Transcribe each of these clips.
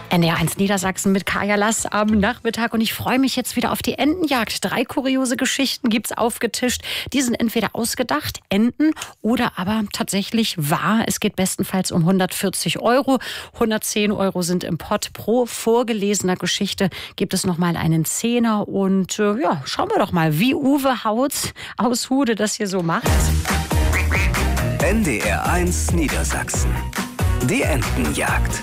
NDR1 Niedersachsen mit Kaya Lass am Nachmittag und ich freue mich jetzt wieder auf die Entenjagd. 3 kuriose Geschichten gibt's aufgetischt. Die sind entweder ausgedacht, Enten, oder aber tatsächlich wahr. Es geht bestenfalls um 140 €. 110 € sind im Pott. Pro vorgelesener Geschichte gibt es nochmal einen Zehner. Und schauen wir doch mal, wie Uwe Hautz aus Hude das hier so macht. NDR1 Niedersachsen. Die Entenjagd.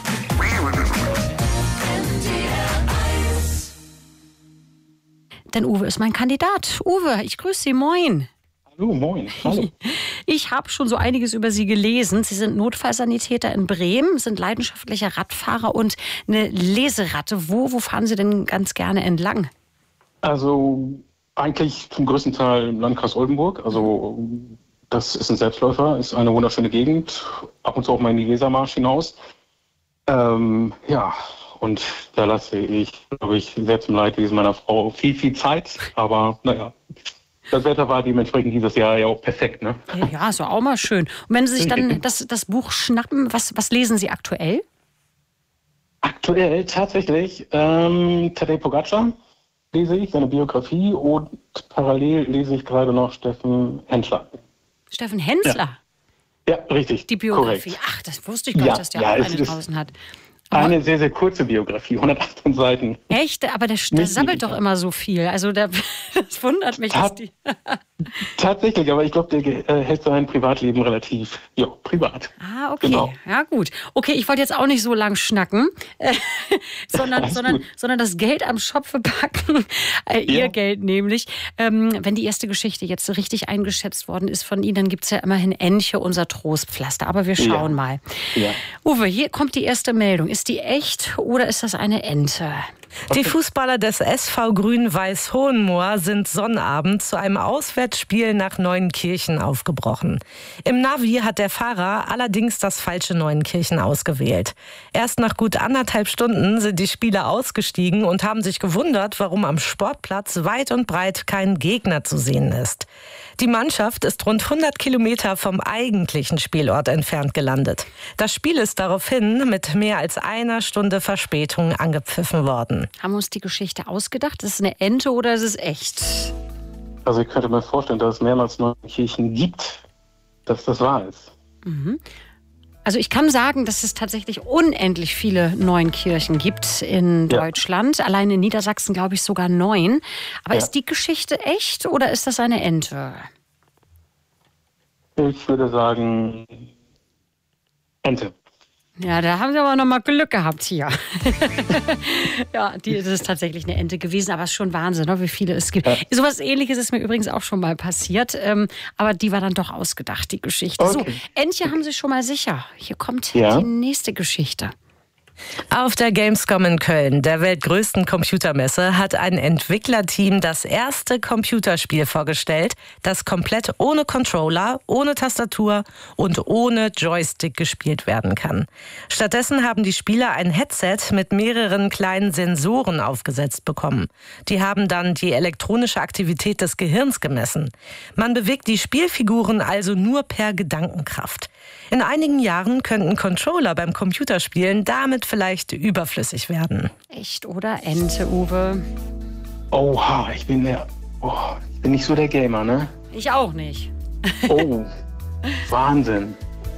Denn Uwe ist mein Kandidat. Uwe, ich grüße Sie, moin. Hallo, moin. Hallo. Ich habe schon so einiges über Sie gelesen. Sie sind Notfallsanitäter in Bremen, sind leidenschaftlicher Radfahrer und eine Leseratte. Wo fahren Sie denn ganz gerne entlang? Also eigentlich zum größten Teil im Landkreis Oldenburg. Also das ist ein Selbstläufer, ist eine wunderschöne Gegend. Ab und zu auch mal in die Wesermarsch hinaus. Und da lasse ich, glaube ich, sehr zum Leidwesen meiner Frau viel Zeit. Aber naja, das Wetter war dementsprechend dieses Jahr ja auch perfekt, ne? Ja, so auch mal schön. Und wenn Sie sich dann das Buch schnappen, was lesen Sie aktuell? Aktuell tatsächlich Tadej Pogačar lese ich, seine Biografie, und parallel lese ich gerade noch Steffen Hensler. Steffen Hensler? Ja, richtig. Die Biografie. Korrekt. Ach, das wusste ich gar nicht, dass der auch eine draußen hat. Eine sehr, sehr kurze Biografie, 118 Seiten. Echt? Aber der sammelt doch immer so viel. Also das wundert mich. Tatsächlich, aber ich glaube, der hält sein Privatleben relativ privat. Ah, okay. Genau. Ja, gut. Okay, ich wollte jetzt auch nicht so lang schnacken, sondern das Geld am Schopfe packen. Ihr Geld nämlich. Wenn die erste Geschichte jetzt richtig eingeschätzt worden ist von Ihnen, dann gibt es ja immerhin Enche, unser Trostpflaster. Aber wir schauen mal. Ja. Uwe, hier kommt die erste Meldung. Ist die echt oder ist das eine Ente? Die Fußballer des SV Grün-Weiß Hohenmoor sind Sonnabend zu einem Auswärtsspiel nach Neuenkirchen aufgebrochen. Im Navi hat der Fahrer allerdings das falsche Neuenkirchen ausgewählt. Erst nach gut 1,5 Stunden sind die Spieler ausgestiegen und haben sich gewundert, warum am Sportplatz weit und breit kein Gegner zu sehen ist. Die Mannschaft ist rund 100 Kilometer vom eigentlichen Spielort entfernt gelandet. Das Spiel ist daraufhin mit mehr als 1 Stunde Verspätung angepfiffen worden. Haben wir uns die Geschichte ausgedacht? Ist es eine Ente oder ist es echt? Also ich könnte mir vorstellen, dass es mehrmals Neuenkirchen gibt, dass das wahr ist. Mhm. Also ich kann sagen, dass es tatsächlich unendlich viele Neuenkirchen gibt in Deutschland. Allein in Niedersachsen, glaube ich, sogar 9. Aber ist die Geschichte echt oder ist das eine Ente? Ich würde sagen Ente. Ja, da haben Sie aber noch mal Glück gehabt hier. Das ist tatsächlich eine Ente gewesen, aber es ist schon Wahnsinn, ne, wie viele es gibt. Ja. Sowas Ähnliches ist mir übrigens auch schon mal passiert, aber die war dann doch ausgedacht, die Geschichte. Okay. So, Entchen haben Sie schon mal sicher. Hier kommt die nächste Geschichte. Auf der Gamescom in Köln, der weltgrößten Computermesse, hat ein Entwicklerteam das erste Computerspiel vorgestellt, das komplett ohne Controller, ohne Tastatur und ohne Joystick gespielt werden kann. Stattdessen haben die Spieler ein Headset mit mehreren kleinen Sensoren aufgesetzt bekommen. Die haben dann die elektronische Aktivität des Gehirns gemessen. Man bewegt die Spielfiguren also nur per Gedankenkraft. In einigen Jahren könnten Controller beim Computerspielen damit vielleicht überflüssig werden. Echt oder Ente, Uwe? Oha, ich bin nicht so der Gamer, ne? Ich auch nicht. Oh, Wahnsinn.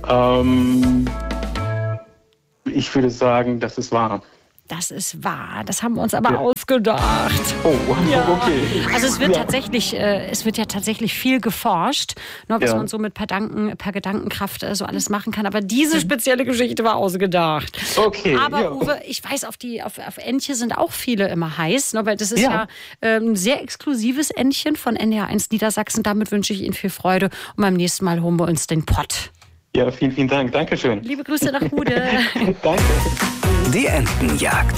Ich würde sagen, das ist wahr. Das ist wahr. Das haben wir uns aber ausgedacht. Oh, okay. Also es wird ja tatsächlich viel geforscht, was man so mit per Gedankenkraft so alles machen kann. Aber diese spezielle Geschichte war ausgedacht. Okay. Aber Uwe, ich weiß, auf Entchen sind auch viele immer heiß, weil das ist ja ein sehr exklusives Entchen von NDR1 Niedersachsen. Damit wünsche ich Ihnen viel Freude und beim nächsten Mal holen wir uns den Pott. Ja, vielen Dank. Dankeschön. Liebe Grüße nach Hude. Danke. Die Entenjagd.